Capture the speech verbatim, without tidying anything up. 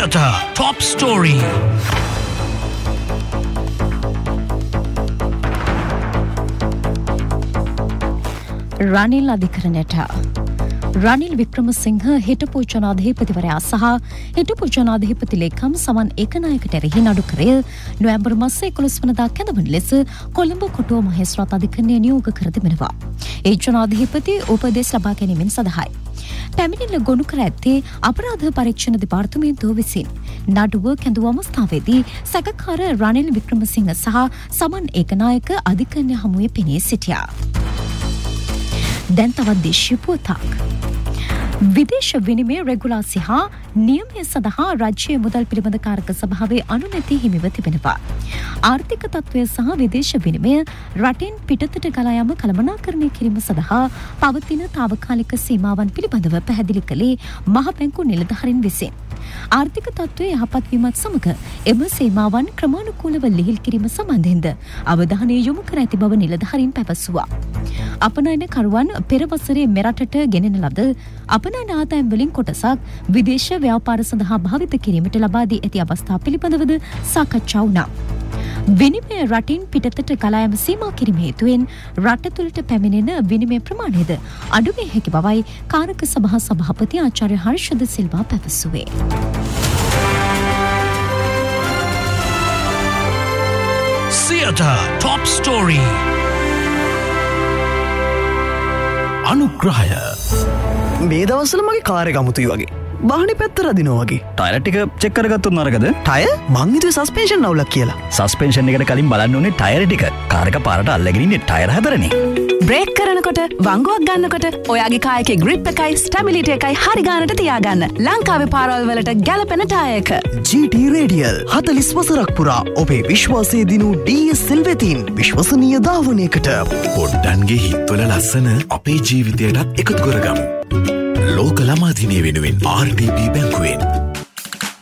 Theatre Top Story. Ranil අධිකරණයට රනිල් වික්‍රමසිංහ හිටපු ජනාධිපතිවරයා සහ හිටපු ජනාධිපති ලේකම් සමන් ඒකනායකට එරෙහි නඩුකරය නොවැම්බර් මාසයේ එකොළොස් වනදා කැඳවන ලෙස කොළඹ කොටුව මහේස්ත්‍රාත් අධිකරණය නියෝග කර තිබෙනවා. ඒ ජනාධිපති උපදෙස් ලබා ගැනීමෙන් සඳහායි. පැමිණිල්ල ගොනු කර ඇත්තේ අපරාධ පරීක්ෂණ දෙපාර්තමේන්තුව විසින්. නඩුව කැඳවු අවස්ථාවේදී සැකකාර රනිල් වික්‍රමසිංහ සහ සමන් ඒකනායක අධිකරණය හමුවේ පෙනී සිටියා. දැන් තවත් දේශීය පුවතක්. විදේශ විනිමය රෙගුලාසි හා නියමය සඳහා රාජ්‍ය මුදල් පිළිබඳ කාරක සභාවේ අනුමැතිය හිමිව තිබෙනවා. ආර්ථික තත්ත්වය සහ විදේශ විනිමය රටින් පිටතට ගලා යාම කළමනාකරණය කිරීම සඳහා පවතින තාවකාලික සීමාවන් පිළිබඳව පැහැදිලි කළේ මහ බැංකු නිලධාරීන් විසින්. ආර්ථික තත්ත්වය යහපත් වීමත් සමග එම සීමාවන් ක්‍රමානුකූලව ලිහිල් කිරීම සම්බන්ධයෙන්ද අවධානය යොමු කර ඇති බව නිලධාරීන් පැවසුවා. අපනයනකරුවන් පෙර වසරේ මෙරටට ගෙනෙන ලද අපනයන ආදායම් වලින් කොටසක් විදේශ ව්‍යාපාර සඳහා භාවිත කිරීමට ලබා දී ඇති අවස්ථා පිළිබඳවද සාකච්ඡා වුණා. විනිමය රටින් පිටතට ගලා යාම සීමා කිරීම හේතුවෙන් රට තුළට පැමිණෙන විනිමය ප්‍රමාණයද අඩු විය හැකි බවයි කාරක සභා සභාපති ආචාර්ය හර්ෂද සිල්වා පැවසුවේ. Theatre Top Story. අනුග්‍රහය. මේ දවස්වල මගේ කාර් එක අමුතුයි වගේ. වාහනේ පැත්ත රදිනවා වගේ. ටයර් ටික චෙක් කරගත්තොත් නරකද? ටයර්? මං හිතුවේ සස්පෙන්ෂන් අවුලක් කියලා. සස්පෙන්ෂන් එකට කලින් බලන්න ඕනේ ටයර් ටික. කාර් එක පාරට අල්ලගෙන ඉන්නේ ටයර් හතරනේ. බ්‍රේක් කරනකොට වංගුවක් ගන්නකොට ඔයාගේ කායකේ ග්‍රිප් එකයි ස්ටැබිලිටි එකයි හරි ගානට තියාගන්න. ලංකාවේ පාරවල් වලට ගැලපෙන ටයර් එක. ජී ටී Radial හතළිස් වසරක් පුරා ඔබේ විශ්වාසය දිනූ ඩී එස් එල් වෙතින් විශ්වසනීය ධාවනයකට. පොඩ්ඩන්ගේ හිත්වල ලස්සන අපේ ජීවිතයටත් එකතු කරගමු. ලෝක ළමා දිනය වෙනුවෙන් ආර් ඩී බී බැංකුවෙන්